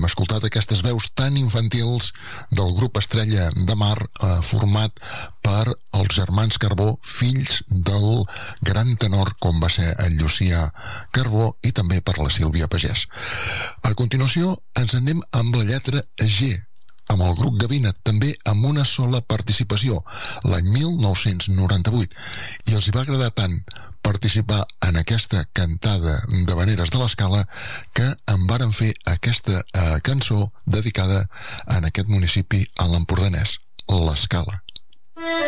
Hem escoltat aquestes veus tan infantils del grup Estrella de Mar, format per els germans Carbó, fills del gran tenor com va ser el Llucià Carbó, i també per la Sílvia Pagès. A continuació ens anem amb la lletra G, amb el grup Gavina, també amb una sola participació, l'any 1998, i els hi va agradar tant participar en aquesta cantada d'havaneres de l'Escala que en varen fer aquesta cançó dedicada en aquest municipi, a l'Empordanès, l'Escala.